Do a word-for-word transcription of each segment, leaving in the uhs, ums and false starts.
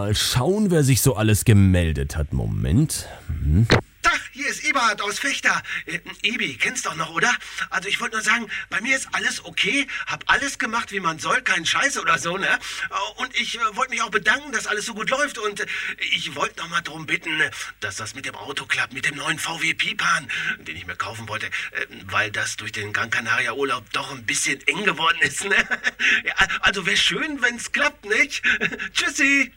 mal schauen, wer sich so alles gemeldet hat. Moment. Hm. Tag, hier ist Eberhard aus Fechter. Äh, Ebi, kennst doch noch, oder? Also ich wollte nur sagen, bei mir ist alles okay, hab alles gemacht, wie man soll, kein Scheiß oder so, ne? Äh, Und ich äh, wollte mich auch bedanken, dass alles so gut läuft und äh, ich wollte noch mal darum bitten, äh, dass das mit dem Auto klappt, mit dem neuen V W Pipan, den ich mir kaufen wollte, äh, weil das durch den Gran Canaria Urlaub doch ein bisschen eng geworden ist, ne? Ja, also wäre schön, wenn's klappt, nicht? Tschüssi!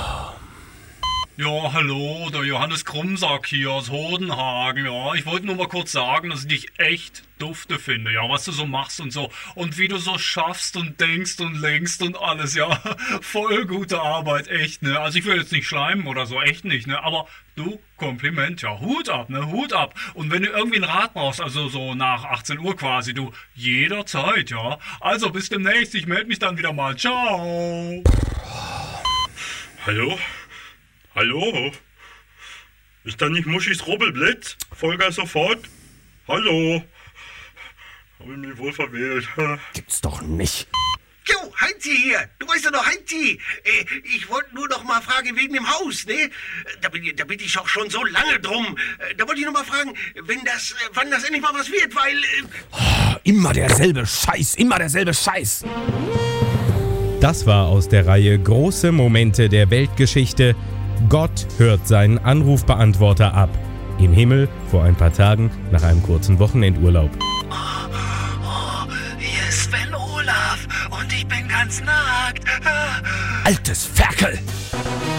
Ja, hallo, der Johannes Krummsack hier aus Hodenhagen, ja. Ich wollte nur mal kurz sagen, dass ich dich echt dufte finde, ja, was du so machst und so. Und wie du so schaffst und denkst und lenkst und alles, ja. Voll gute Arbeit, echt, ne. Also ich will jetzt nicht schleimen oder so, echt nicht, ne. Aber du, Kompliment, ja. Hut ab, ne, Hut ab. Und wenn du irgendwie ein Rad brauchst, also so nach achtzehn Uhr quasi, du, jederzeit, ja. Also bis demnächst, ich melde mich dann wieder mal. Ciao. Hallo? Hallo? Ist da nicht Muschis Rubbelblitz? Vollgas sofort? Hallo? Hab ich mich wohl verwählt. Gibt's doch nicht. Jo, Heinzi hier. Du weißt doch noch, Heinzi. Äh, ich wollte nur noch mal fragen wegen dem Haus, ne? Da bin, da bin ich auch schon so lange drum. Äh, da wollte ich noch mal fragen, wenn das, äh, wann das endlich mal was wird, weil... Äh Immer derselbe Scheiß, immer derselbe Scheiß. Das war aus der Reihe Große Momente der Weltgeschichte. Gott hört seinen Anrufbeantworter ab. Im Himmel vor ein paar Tagen nach einem kurzen Wochenendurlaub. Oh, oh, hier ist Sven Olaf und ich bin ganz nackt. Altes Ferkel!